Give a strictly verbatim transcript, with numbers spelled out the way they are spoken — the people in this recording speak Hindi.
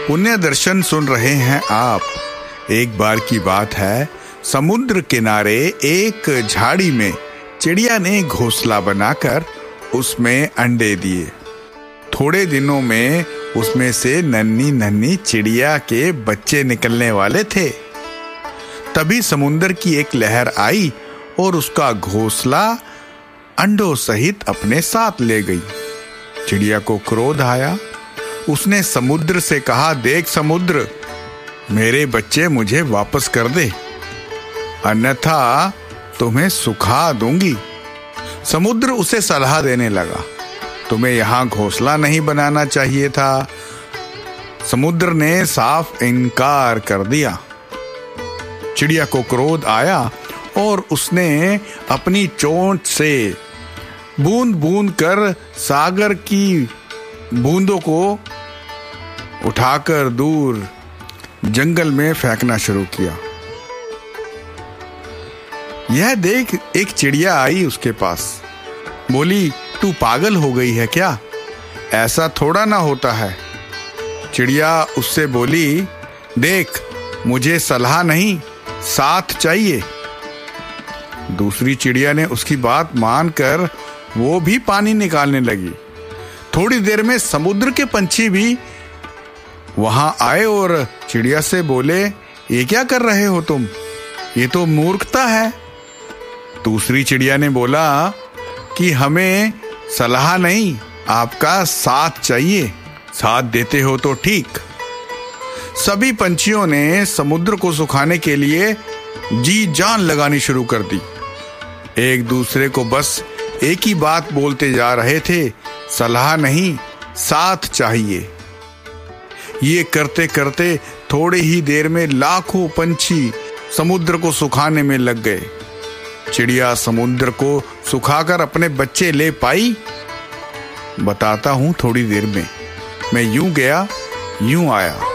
पुण्य दर्शन सुन रहे हैं आप। एक बार की बात है, समुद्र किनारे एक झाड़ी में चिड़िया ने घोंसला बनाकर उसमें अंडे दिए। थोड़े दिनों में उसमें से नन्ही नन्ही चिड़िया के बच्चे निकलने वाले थे। तभी समुद्र की एक लहर आई और उसका घोंसला अंडों सहित अपने साथ ले गई। चिड़िया को क्रोध आया। उसने समुद्र से कहा, देख समुद्र, मेरे बच्चे मुझे वापस कर दे, अन्यथा तुम्हें सुखा दूंगी। समुद्र उसे सलाह देने लगा, तुम्हें यहां घोंसला नहीं बनाना चाहिए था। समुद्र ने साफ इनकार कर दिया। चिड़िया को क्रोध आया और उसने अपनी चोंच से बूंद बूंद कर सागर की बूंदों को उठाकर दूर जंगल में फेंकना शुरू किया। यह देख एक चिड़िया आई उसके पास। बोली, तू पागल हो गई है क्या? ऐसा थोड़ा ना होता है। चिड़िया उससे बोली, देख, मुझे सलाह नहीं, साथ चाहिए। दूसरी चिड़िया ने उसकी बात मानकर वो भी पानी निकालने लगी। थोड़ी देर में समुद्र के पंछी भी वहां आए और चिड़िया से बोले, ये क्या कर रहे हो तुम? ये तो मूर्खता है। दूसरी चिड़िया ने बोला कि हमें सलाह नहीं, आपका साथ चाहिए। साथ देते हो तो ठीक। सभी पंछियों ने समुद्र को सुखाने के लिए जी जान लगानी शुरू कर दी। एक दूसरे को बस एक ही बात बोलते जा रहे थे, सलाह नहीं, साथ चाहिए। ये करते करते थोड़े ही देर में लाखों पंछी समुद्र को सुखाने में लग गए। चिड़िया समुद्र को सुखाकर अपने बच्चे ले पाई? बताता हूं थोड़ी देर में। मैं यूं गया, यूं आया।